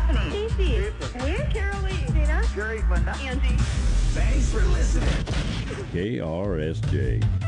Stephanie. Casey. We're Carolee. Dana. Jerry. Linda. Angie. Thanks for listening. KRSJ.